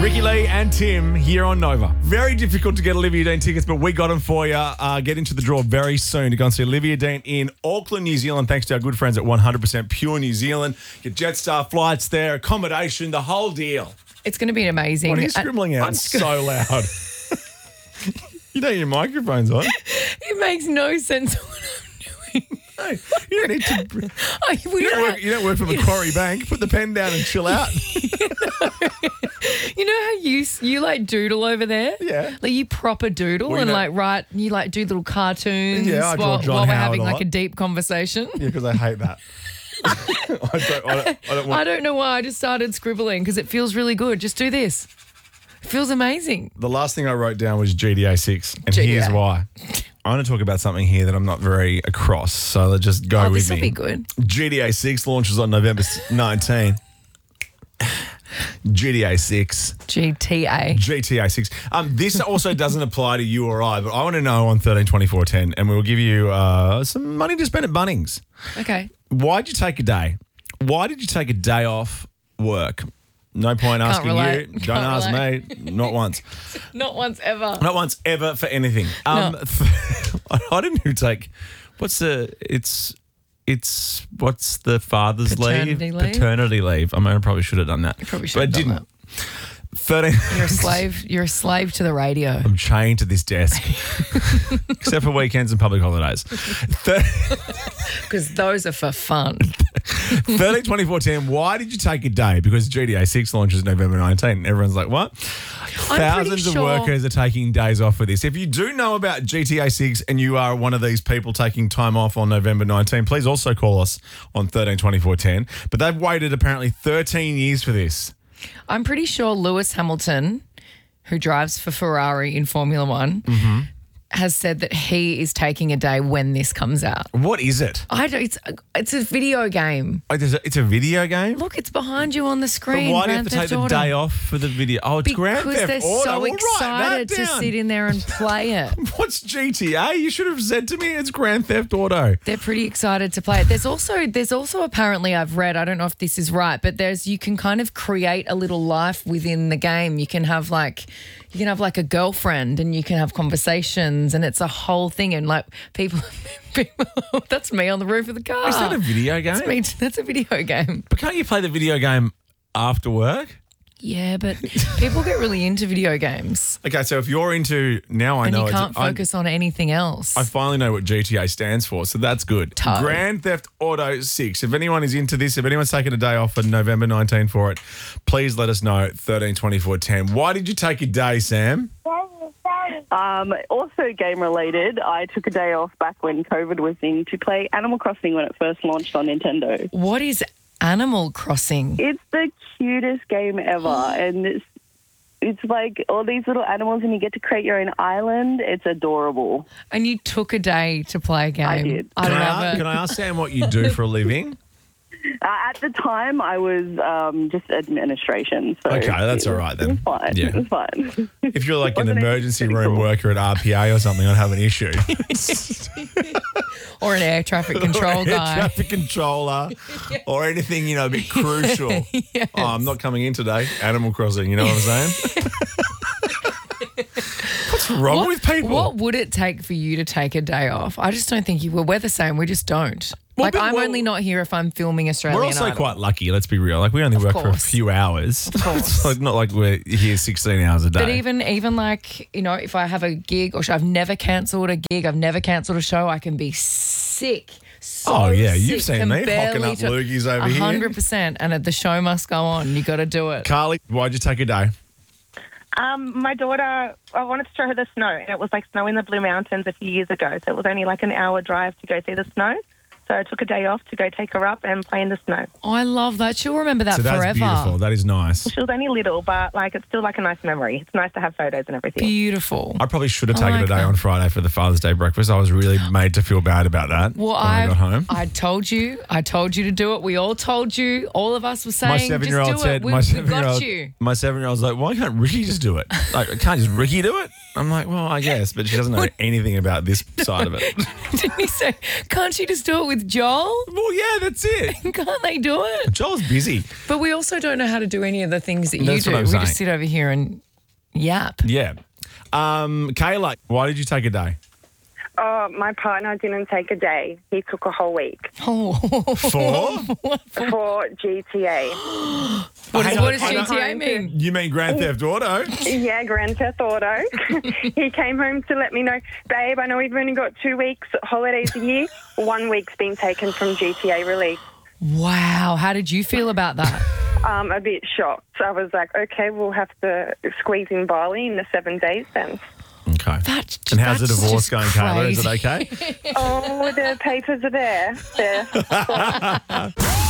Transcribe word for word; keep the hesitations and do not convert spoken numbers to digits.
Ricky Lee and Tim here on Nova. Very difficult to get Olivia Dean tickets, but we got them for you. Uh, get into the draw very soon to go and see Olivia Dean in Auckland, New Zealand, thanks to our good friends at one hundred percent Pure New Zealand. Get Jetstar flights there, accommodation, the whole deal. It's going to be amazing. What are you scribbling out? It's so loud. You know your microphone's on. It makes no sense what I'm doing. Hey, you don't need to. I, we You don't, don't work, you don't work for Macquarie Bank. Put the pen down and chill out. You know how you you like doodle over there? Yeah. Like you proper doodle Well, you and know- like write, you like do little cartoons Yeah, I draw while, John while we're Howard having a like lot. a deep conversation. Yeah, because I hate that. I don't, I don't, I don't want I don't know why I just started scribbling because it feels really good. Just do this. It feels amazing. The last thing I wrote down was G T A six, and G T A. here's why. I want to talk about something here that I'm not very across, so let's just go Oh, with this me. will be good. G T A six launches on November nineteenth. G T A six. G T A. G T A six. Um, this also doesn't apply to you or I, but I want to know on thirteen twenty-four ten, and we'll give you uh, some money to spend at Bunnings. Okay. Why'd you take a day? Why did you take a day off work? No point asking relate. you. Don't Can't ask relate. me. Not once. Not once ever. Not once ever for anything. Um, No. I didn't even take. What's the? It's it's what's the father's Paternity leave? leave? Paternity leave. I mean, I probably should have done that. You probably should but have I done didn't. Thirteen. You're a slave. You're a slave to the radio. I'm chained to this desk, except for weekends and public holidays. Thir- Because those are for fun. thirteen twenty-four ten. Why did you take a day? Because G T A six launches November nineteenth. And everyone's like, what? I'm Thousands pretty of sure- workers are taking days off for this. If you do know about G T A six and you are one of these people taking time off on November nineteenth, please also call us on thirteen twenty-four ten. But they've waited apparently thirteen years for this. I'm pretty sure Lewis Hamilton, who drives for Ferrari in Formula One, Mm-hmm. has said that he is taking a day when this comes out. What is it? I don't, it's it's a video game. Oh, there's a- It's a video game? Look, it's behind you on the But screen. why do you have Grand to take Theft the Auto. day off for the video? Oh, it's Because Grand Theft they're Auto. so All right, excited that to down. sit in there and play it. What's G T A? You should have said to me it's Grand Theft Auto. They're pretty excited to play it. There's also there's also apparently I've read, I don't know if this is right, but there's you can kind of create a little life within the game. You can have like you can have like a girlfriend and you can have conversations and it's a whole thing and like people, people that's me on the roof of the car. Is that a video game? That's me. That's a video game. But can't you play the video game after work? Yeah, but people get really into video games Okay, so if you're into now, I and know you it's- can't I- focus on anything else. I finally know what G T A stands for, so that's good. Toe. Grand Theft Auto six. If anyone is into this, if anyone's taking a day off for November nineteenth for it, please let us know at thirteen twenty-four ten. Why did you take a day, Sam? Um, also game related, I took a day off back when COVID was in to play Animal Crossing when it first launched on Nintendo. What is Animal Crossing? It's the cutest game ever, and it's it's like all these little animals, and you get to create your own island. It's adorable. And you took a day to play a game. I did. I Can love I, it. can I ask Sam what you do for a living? Uh, at the time, I was um, just administration. So Okay, that's all right then. It was fine. Yeah. It was fine. If you're like an Wasn't it emergency pretty room cool? worker at R P A or something, I'd have an issue. Or an air traffic control Or a guy. traffic controller, or anything, you know, a bit crucial. Yes. Oh, I'm not coming in today. Animal Crossing, you know what I'm saying? What's wrong What- with people? What would it take for you to take a day off? I just don't think you will. We're the same. We just don't. Well, like, but- I'm well- only not here if I'm filming Australian We're also Idol. quite lucky, let's be real. Like, we only work for a course. few hours. Of course. It's like, not like we're here sixteen hours a day. But even, even like, you know, if I have a gig or show, I've never cancelled a gig, I've never cancelled a show, I can be sick. So Oh, yeah, you've sick, seen can me hocking barely up to- loogies over here. one hundred percent. And the show must go on. You got to do it. Carly, why'd you take a day? Um, my daughter, I wanted to show her the snow, and it was like snow in the Blue Mountains a few years ago. So it was only like an hour drive to go see the snow. So I took a day off to go take her up and play in the snow. Oh, I love that. She'll remember that So that's forever. beautiful. That is nice. She was only little, but like it's still like a nice memory. It's nice to have photos and everything. Beautiful. I probably should have I taken like a day that. on Friday for the Father's Day breakfast. I was really made to feel bad about that Well, when I, I got home. I told you. I told you to do it. We all told you. All of us were saying, My just seven-year-old do said, it. We, "My we seven-year-old, got you. my seven-year-old's like, why can't Ricky just do it? Like, can't just Ricky do it?" I'm like, "Well, I guess," but she doesn't know anything about this side of it. Didn't he say, can't you just do it with with Joel? Well, yeah, that's it. Can't they do it? Joel's busy. But we also don't know how to do any of the things that you That's do. what I'm We saying. just sit over here and yap. Yeah. Um, Kayla, why did you take a day? Oh, my partner didn't take a day. He took a whole week Oh. For? for G T A. What, Hang is, on, what does I G know- T A mean? You mean Grand Theft Auto? Yeah, Grand Theft Auto. He came home to let me know, babe, I know we've only got two weeks holidays a year. One week's been taken from G T A release. Wow. How did you feel about that? Um, a bit shocked. So I was like, okay, we'll have to squeeze in Bali in the seven days then. Okay. That's, And how's the that's divorce just going, Kayla? Is it crazy. okay? Oh, the papers are there. There.